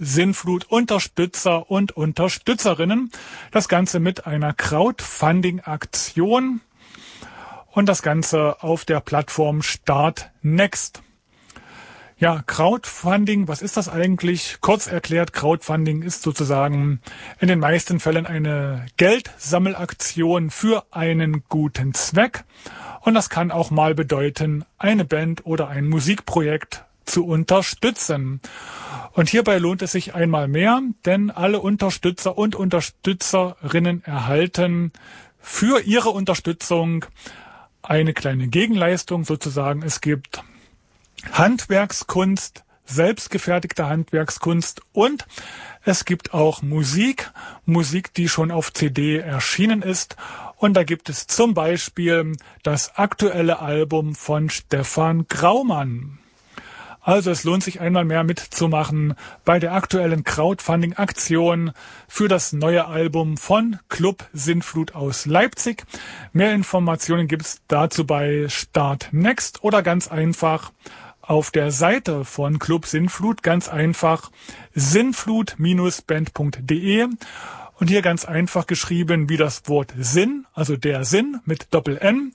Sinnflut Unterstützer und Unterstützerinnen. Das Ganze mit einer Crowdfunding-Aktion und das Ganze auf der Plattform Start Next. Ja, Crowdfunding, was ist das eigentlich? Kurz erklärt, Crowdfunding ist sozusagen in den meisten Fällen eine Geldsammelaktion für einen guten Zweck. Und das kann auch mal bedeuten, eine Band oder ein Musikprojekt zu unterstützen. Und hierbei lohnt es sich einmal mehr, denn alle Unterstützer und Unterstützerinnen erhalten für ihre Unterstützung eine kleine Gegenleistung sozusagen. Es gibt Handwerkskunst, selbstgefertigte Handwerkskunst und es gibt auch Musik, die schon auf CD erschienen ist. Und da gibt es zum Beispiel das aktuelle Album von Stefan Graumann. Also es lohnt sich einmal mehr mitzumachen bei der aktuellen Crowdfunding-Aktion für das neue Album von Club Sinnflut aus Leipzig. Mehr Informationen gibt es dazu bei Start Next oder ganz einfach auf der Seite von Club Sinnflut, ganz einfach sinnflut-band.de und hier ganz einfach geschrieben wie das Wort Sinn, also der Sinn mit Doppel-N,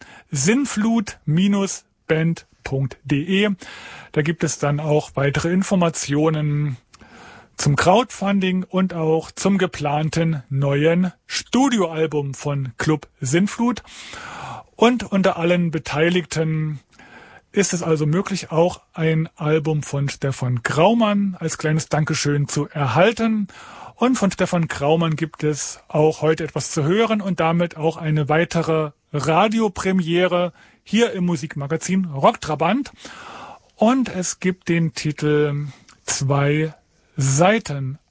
sinnflut-band.de. Da gibt es dann auch weitere Informationen zum Crowdfunding und auch zum geplanten neuen Studioalbum von Club Sinnflut. Und unter allen Beteiligten ist es also möglich, auch ein Album von Stefan Graumann als kleines Dankeschön zu erhalten. Und von Stefan Graumann gibt es auch heute etwas zu hören und damit auch eine weitere Radiopremiere hier im Musikmagazin Rocktrabant. Und es gibt den Titel 2 Seiten.